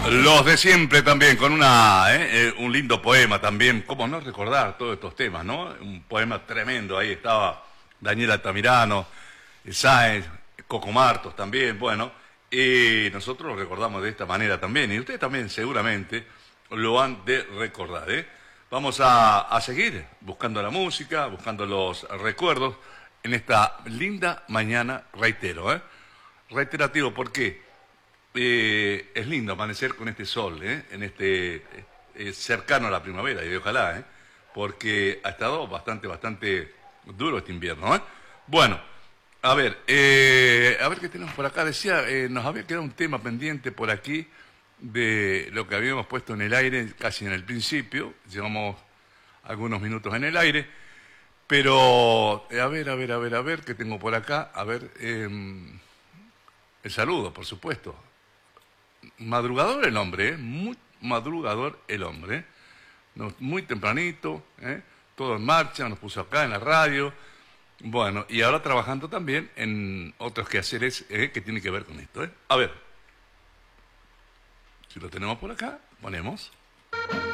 Los de siempre también, con un lindo poema también. ¿Cómo no recordar todos estos temas, no? Un poema tremendo. Ahí estaba Daniel Altamirano, Sáenz, Coco Martos también, bueno. Y nosotros lo recordamos de esta manera también. Y ustedes también seguramente lo han de recordar, ¿eh? Vamos a seguir buscando la música, buscando los recuerdos en esta linda mañana, reitero, ¿eh? Reiterativo, ¿por qué? Es lindo amanecer con este sol, en este cercano a la primavera, y ojalá, porque ha estado bastante duro este invierno, ¿eh? Bueno, a ver qué tenemos por acá. Decía, nos había quedado un tema pendiente por aquí de lo que habíamos puesto en el aire casi en el principio. Llevamos algunos minutos en el aire, pero a ver, qué tengo por acá. A ver, el saludo, por supuesto. Madrugador el hombre, muy madrugador el hombre, muy tempranito, todo en marcha, nos puso acá en la radio, bueno, y ahora trabajando también en otros quehaceres que tienen que ver con esto. A ver, si lo tenemos por acá, ponemos.